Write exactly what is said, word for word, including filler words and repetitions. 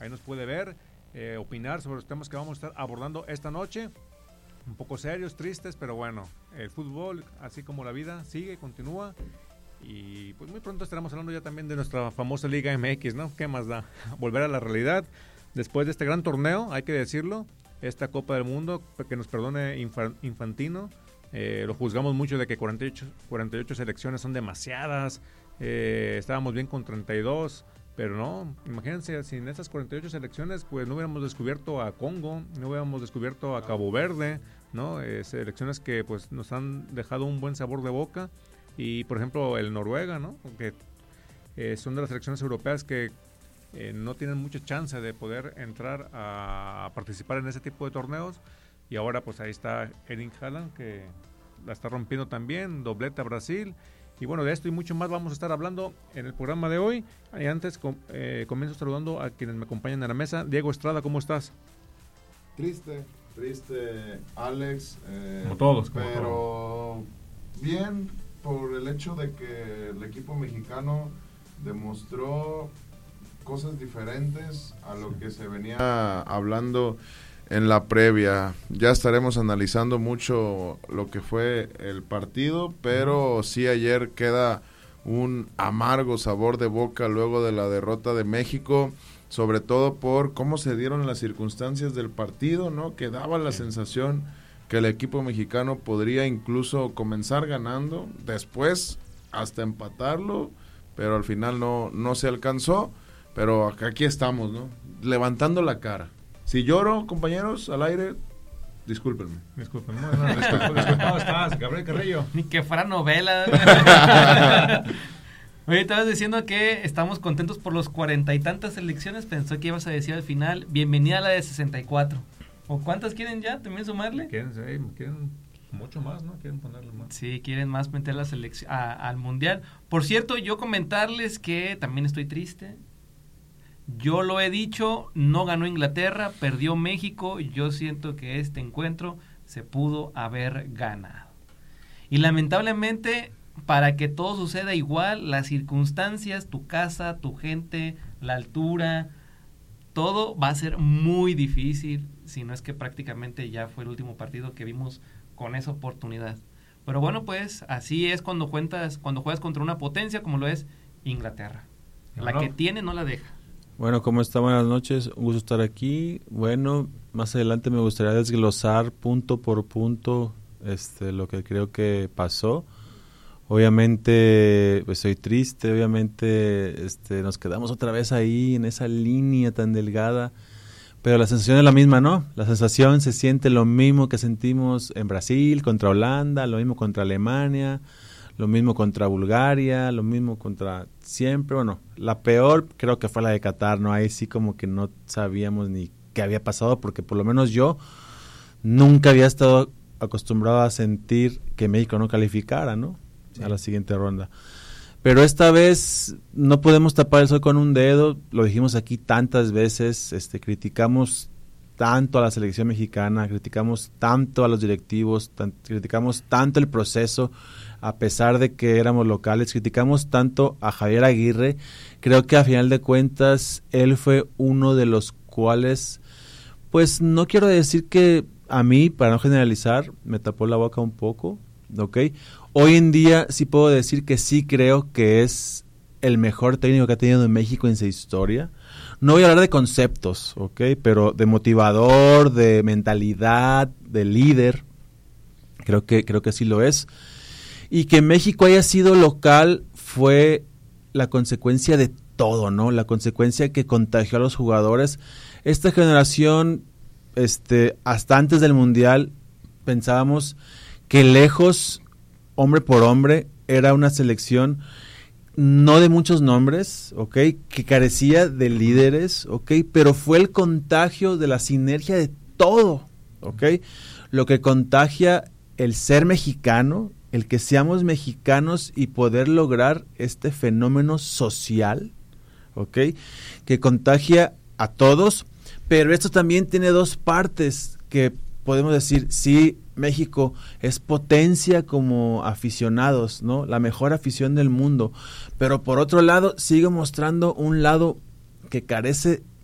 ahí nos puede ver, eh, opinar sobre los temas que vamos a estar abordando esta noche. Un poco serios, tristes, pero bueno, el fútbol, así como la vida, sigue, continúa. Y pues muy pronto estaremos hablando ya también de nuestra famosa Liga M X, ¿no? ¿Qué más da? Volver a la realidad. Después de este gran torneo, hay que decirlo, esta Copa del Mundo, que nos perdone Infantino, eh, lo juzgamos mucho de que cuarenta y ocho, cuarenta y ocho selecciones son demasiadas, eh, estábamos bien con treinta y dos, pero no, imagínense, sin esas cuarenta y ocho selecciones, pues no hubiéramos descubierto a Congo, no hubiéramos descubierto a Cabo Verde, ¿no? Eh, selecciones que pues nos han dejado un buen sabor de boca, y por ejemplo el Noruega, ¿no? Que eh, son de las selecciones europeas que eh, no tienen mucha chance de poder entrar a, a participar en ese tipo de torneos, y ahora pues ahí está Erling Haaland, que la está rompiendo también, doblete a Brasil. Y bueno, de esto y mucho más vamos a estar hablando en el programa de hoy. Y antes com, eh, comienzo saludando a quienes me acompañan en la mesa. Diego Estrada, ¿cómo estás? Triste, triste, Alex. Eh, como todos, como pero todos. Bien, por el hecho de que el equipo mexicano demostró cosas diferentes a lo sí. que se venía hablando en la previa. Ya estaremos analizando mucho lo que fue el partido, pero sí ayer queda un amargo sabor de boca luego de la derrota de México, sobre todo por cómo se dieron las circunstancias del partido, ¿no? Que daba la sí. sensación que el equipo mexicano podría incluso comenzar ganando, después hasta empatarlo, pero al final no, no se alcanzó, pero aquí estamos, ¿no? Levantando la cara. Si lloro, compañeros, al aire, discúlpenme. Discúlpenme. No, no, disculpado estás, Gabriel Carrillo. Ni que fuera novela. Oye, estabas diciendo que estamos contentos por los cuarenta y tantas selecciones. Pensó que ibas a decir al final, bienvenida a la de sesenta y cuatro. ¿O cuántas quieren ya también sumarle? Quieren, sí, quieren mucho más, ¿no? Quieren ponerle más. Sí, quieren más meter la selección a, al Mundial. Por cierto, yo comentarles que también estoy triste. Yo lo he dicho, no ganó Inglaterra, perdió México, y yo siento que este encuentro se pudo haber ganado. Y lamentablemente, para que todo suceda igual, las circunstancias, tu casa, tu gente, la altura, todo va a ser muy difícil, si no es que prácticamente ya fue el último partido que vimos con esa oportunidad. Pero bueno, pues así es cuando cuentas, cuando juegas contra una potencia como lo es Inglaterra. La no, que tiene no la deja. Bueno, ¿cómo está? Buenas noches, un gusto estar aquí. Bueno, más adelante me gustaría desglosar punto por punto este, lo que creo que pasó. Obviamente, pues soy triste, obviamente este, nos quedamos otra vez ahí en esa línea tan delgada, pero la sensación es la misma, ¿no? La sensación se siente lo mismo que sentimos en Brasil, contra Holanda, lo mismo contra Alemania, lo mismo contra Bulgaria, lo mismo contra siempre, bueno, la peor creo que fue la de Qatar, ¿no? Ahí sí como que no sabíamos ni qué había pasado, porque por lo menos yo nunca había estado acostumbrado a sentir que México no calificara, ¿no? Sí. A la siguiente ronda. Pero esta vez no podemos tapar el sol con un dedo, lo dijimos aquí tantas veces, este, criticamos tanto a la selección mexicana, criticamos tanto a los directivos, tan, criticamos tanto el proceso, a pesar de que éramos locales, criticamos tanto a Javier Aguirre. Creo que a final de cuentas él fue uno de los cuales, pues no quiero decir que a mí, para no generalizar, me tapó la boca un poco, ¿ok? Hoy en día sí puedo decir que sí creo que es el mejor técnico que ha tenido en México en su historia. No voy a hablar de conceptos, ¿ok? Pero de motivador, de mentalidad, de líder, creo que, creo que sí lo es. Y que México haya sido local fue la consecuencia de todo, ¿no? La consecuencia que contagió a los jugadores. Esta generación, este, hasta antes del Mundial, pensábamos que lejos, hombre por hombre, era una selección no de muchos nombres, ¿ok? Que carecía de líderes, ¿ok? Pero fue el contagio de la sinergia de todo, ¿ok? Lo que contagia el ser mexicano, el que seamos mexicanos y poder lograr este fenómeno social, ¿ok? Que contagia a todos, pero esto también tiene dos partes que podemos decir, sí, México es potencia como aficionados, ¿no? La mejor afición del mundo, pero por otro lado sigue mostrando un lado que carece